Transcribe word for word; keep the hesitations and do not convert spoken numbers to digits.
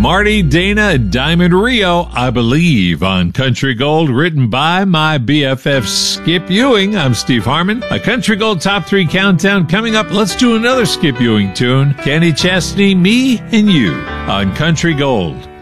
Marty, Dana, and Diamond Rio, I Believe, on Country Gold, written by my B F F Skip Ewing. I'm Steve Harmon. A Country Gold Top three Countdown coming up. Let's do another Skip Ewing tune. Kenny Chesney, Me and You, on Country Gold.